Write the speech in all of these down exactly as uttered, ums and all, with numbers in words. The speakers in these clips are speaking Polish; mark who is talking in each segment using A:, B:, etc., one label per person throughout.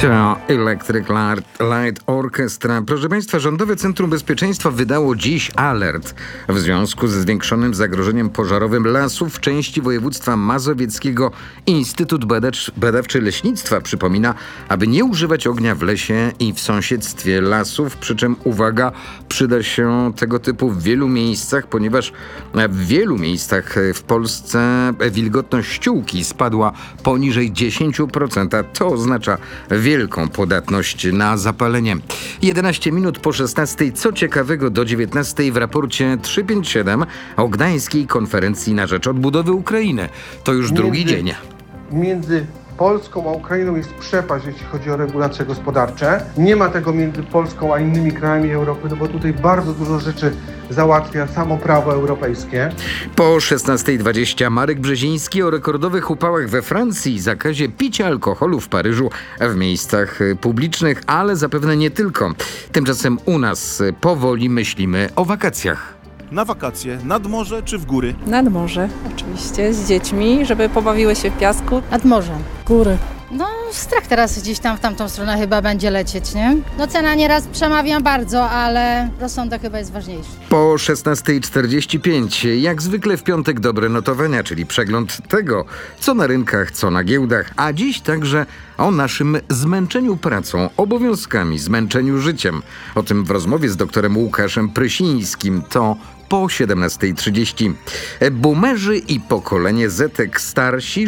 A: To Electric Light Orchestra. Proszę Państwa, Rządowe Centrum Bezpieczeństwa wydało dziś alert w związku ze zwiększonym zagrożeniem pożarowym lasów w części województwa mazowieckiego. Instytut Badacz, Badawczy Leśnictwa przypomina, aby nie używać ognia w lesie i w sąsiedztwie lasów, przy czym uwaga, przyda się tego typu w wielu miejscach, ponieważ w wielu miejscach w Polsce wilgotność ściółki spadła poniżej dziesięć procent, a to oznacza wielką podatność na zapalenie. jedenaście minut po szesnastej. Co ciekawego do dziewiętnastej w raporcie trzysta pięćdziesiąt siedem o Gdańskiej Konferencji na rzecz odbudowy Ukrainy. To już
B: Między,
A: drugi dzień.
B: Między Polską a Ukrainą jest przepaść, jeśli chodzi o regulacje gospodarcze. Nie ma tego między Polską a innymi krajami Europy, no bo tutaj bardzo dużo rzeczy załatwia samo prawo europejskie.
A: Po szesnastej dwadzieścia Marek Brzeziński o rekordowych upałach we Francji i zakazie picia alkoholu w Paryżu w miejscach publicznych, ale zapewne nie tylko. Tymczasem u nas powoli myślimy o wakacjach.
C: Na wakacje, nad morze czy w góry?
D: Nad morze, oczywiście, z dziećmi, żeby pobawiły się w piasku.
E: Nad morzem.
D: Góry.
E: No, strach teraz gdzieś tam w tamtą stronę chyba będzie lecieć, nie? No cena nieraz przemawia bardzo, ale rozsądek chyba jest ważniejszy.
A: Po szesnastej czterdzieści pięć, jak zwykle w piątek dobre notowania, czyli przegląd tego, co na rynkach, co na giełdach, a dziś także o naszym zmęczeniu pracą, obowiązkami, zmęczeniu życiem. O tym w rozmowie z doktorem Łukaszem Prysińskim. To po siedemnastej trzydzieści. Boomerzy i pokolenie Zetek, starsi,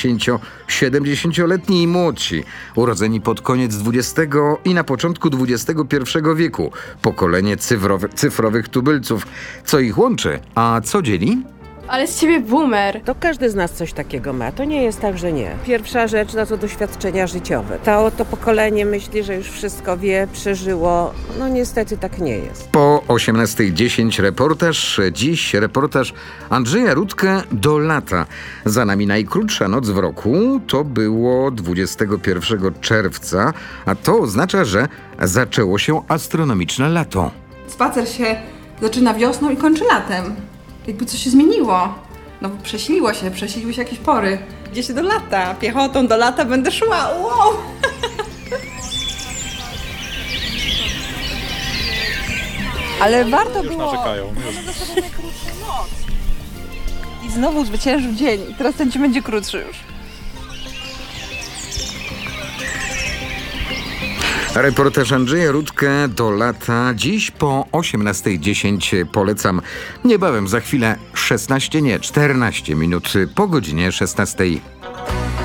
A: sześćdziesięcio-siedemdziesięcioletni i młodsi, urodzeni pod koniec dwudziestego i na początku dwudziestego pierwszego wieku. Pokolenie cyfrowe, cyfrowych tubylców. Co ich łączy, a co dzieli?
F: Ale z ciebie boomer.
G: To każdy z nas coś takiego ma. To nie jest tak, że nie. Pierwsza rzecz no to doświadczenia życiowe. To, to pokolenie myśli, że już wszystko wie, przeżyło. No niestety tak nie jest.
A: Po osiemnastej dziesięć reportaż. Dziś reportaż Andrzeja Rudkę do lata. Za nami najkrótsza noc w roku. To było dwudziestego pierwszego czerwca, a to oznacza, że zaczęło się astronomiczne lato.
F: Spacer się zaczyna wiosną i kończy latem. Jakby coś się zmieniło. No bo przesiliło się, przesiliły się jakieś pory. Idzie się do lata, piechotą do lata będę szła, wow!
D: Ale warto było.
C: Narzekają.
D: I znowu zwyciężył dzień. I teraz ten dzień będzie krótszy już.
A: Reportaż Andrzeja Rudkę do lata. Dziś po osiemnastej dziesięć polecam. Niebawem za chwilę szesnaście, nie, czternaście minut po godzinie szesnastej.